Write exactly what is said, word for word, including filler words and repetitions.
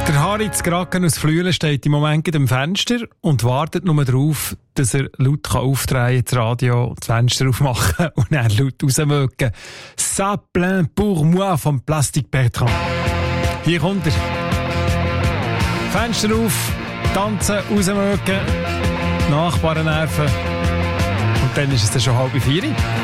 Der Haritz Gracken aus Flüelen steht im Moment am Fenster und wartet nur darauf, dass er laut aufdrehen kann, das Radio, das Fenster aufmachen und dann laut rausmögen. Ça plaint pour moi vom Plastic Bertrand. Hier kommt er. Fenster auf, tanzen, rausmögen, Nachbarn nerven. Und dann ist es dann schon halb vier.